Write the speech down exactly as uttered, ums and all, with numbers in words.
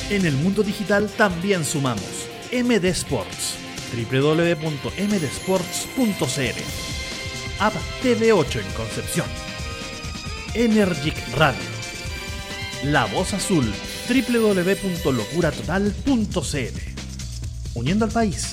En el mundo digital también sumamos. M D Sports, doble u doble u doble u punto m d sports punto c l. App T V ocho en Concepción. Energic Radio. La Voz Azul, doble u doble u doble u punto locura total punto c l. Uniendo al país